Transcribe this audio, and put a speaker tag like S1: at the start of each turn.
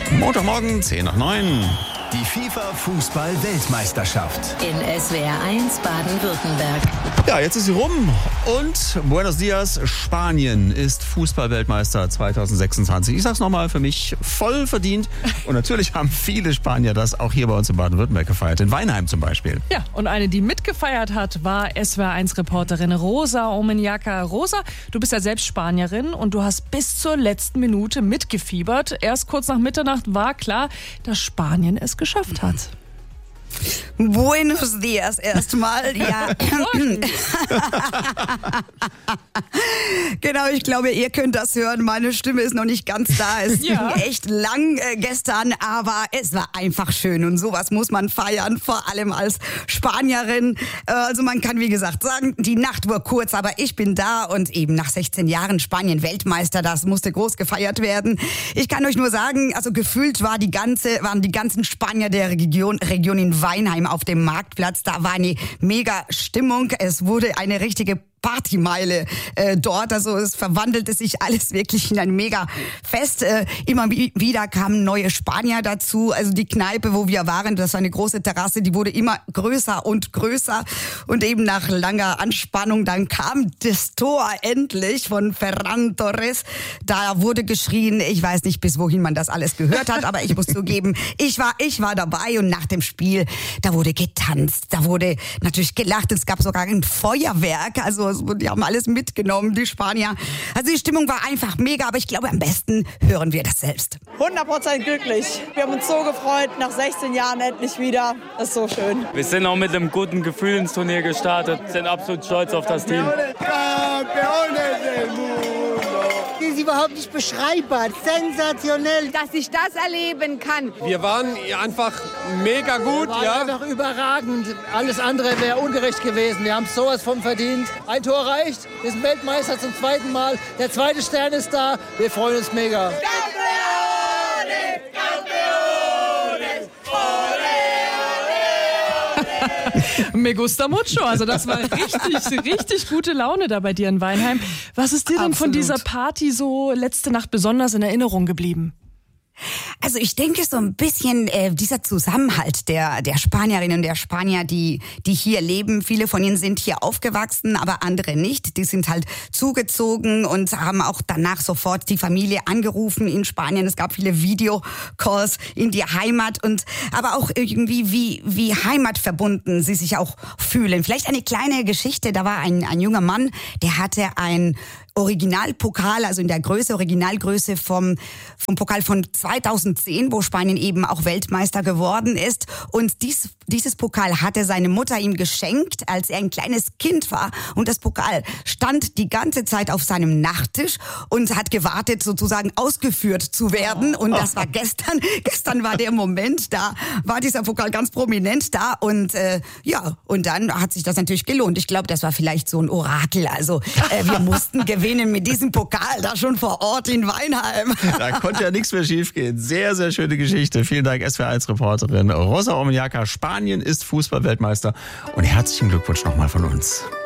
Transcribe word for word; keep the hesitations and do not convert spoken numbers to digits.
S1: Montagmorgen, zehn nach neun.
S2: Die FIFA-Fußball-Weltmeisterschaft.
S3: In S W R eins Baden-Württemberg.
S1: Ja, jetzt ist sie rum und Buenos Dias, Spanien ist Fußball-Weltmeister zwanzig sechsundzwanzig. Ich sag's nochmal, für mich voll verdient. Und natürlich haben viele Spanier das auch hier bei uns in Baden-Württemberg gefeiert. In Weinheim zum Beispiel.
S4: Ja, und eine, die mitgefeiert hat, war S W R eins Reporterin Rosa Omeniaca. Rosa, du bist ja selbst Spanierin und du hast bis zur letzten Minute mitgefiebert. Erst kurz nach Mitternacht war klar, dass Spanien es geschafft hat.
S5: Buenos Dias erstmal, ja. Genau, ich glaube, ihr könnt das hören. Meine Stimme ist noch nicht ganz da. Es
S4: Ja.
S5: ging echt lang äh, gestern, aber es war einfach schön. Und sowas muss man feiern, vor allem als Spanierin. Äh, also man kann, wie gesagt, sagen, die Nacht war kurz, aber ich bin da und eben nach sechzehn Jahren Spanien Weltmeister, das musste groß gefeiert werden. Ich kann euch nur sagen, also gefühlt war die ganze, waren die ganzen Spanier der Region, Region in Weinheim auf dem Marktplatz. Da war eine mega Stimmung. Es wurde eine richtige Partymeile äh, dort, also es verwandelte sich alles wirklich in ein mega Fest. Äh, immer wieder kamen neue Spanier dazu, also die Kneipe, wo wir waren, das war eine große Terrasse, die wurde immer größer und größer und eben nach langer Anspannung, dann kam das Tor endlich von Ferran Torres. Da wurde geschrien, ich weiß nicht, bis wohin man das alles gehört hat, aber ich muss zugeben, ich war, ich war dabei und nach dem Spiel, da wurde getanzt, da wurde natürlich gelacht, es gab sogar ein Feuerwerk, also die haben alles mitgenommen, die Spanier. Also die Stimmung war einfach mega, aber ich glaube, am besten hören wir das selbst.
S6: hundert Prozent glücklich. Wir haben uns so gefreut, nach sechzehn Jahren endlich wieder. Das ist so schön.
S7: Wir sind auch mit einem guten Gefühl ins Turnier gestartet, sind absolut stolz auf das Team.
S8: Das ist überhaupt nicht beschreibbar. Sensationell.
S9: Dass ich das erleben kann.
S10: Wir waren einfach mega gut.
S8: War
S10: Ja.
S8: einfach überragend. Alles andere wäre ungerecht gewesen. Wir haben sowas von verdient. Ein Tor reicht. Wir sind Weltmeister zum zweiten Mal. Der zweite Stern ist da. Wir freuen uns mega.
S4: Me gusta mucho. Also das war richtig, richtig gute Laune da bei dir in Weinheim. Was ist dir denn von
S5: Absolut.
S4: dieser Party so letzte Nacht besonders in Erinnerung geblieben?
S5: Also ich denke so ein bisschen äh, dieser Zusammenhalt der der Spanierinnen und der Spanier, die die hier leben. Viele von ihnen sind hier aufgewachsen, aber andere nicht. Die sind halt zugezogen und haben auch danach sofort die Familie angerufen in Spanien. Es gab viele Videocalls in die Heimat und aber auch irgendwie wie wie heimatverbunden sie sich auch fühlen. Vielleicht eine kleine Geschichte. Da war ein ein junger Mann, der hatte ein Originalpokal, also in der Größe, Originalgröße vom, vom Pokal von zweitausendzehn, wo Spanien eben auch Weltmeister geworden ist. Und dies, dieses Pokal hatte seine Mutter ihm geschenkt, als er ein kleines Kind war. Und das Pokal stand die ganze Zeit auf seinem Nachttisch und hat gewartet, sozusagen ausgeführt zu werden. Und das war gestern. Gestern war der Moment, da war dieser Pokal ganz prominent da. Und äh, ja, und dann hat sich das natürlich gelohnt. Ich glaube, das war vielleicht so ein Orakel. Also äh, wir mussten gewinnen mit diesem Pokal da schon vor Ort in Weinheim.
S1: Da konnte ja nichts mehr schiefgehen. Sehr, sehr schöne Geschichte. Vielen Dank, S W R eins Reporterin Rosa Omeniaca. Spanien ist Fußball-Weltmeister und herzlichen Glückwunsch nochmal von uns.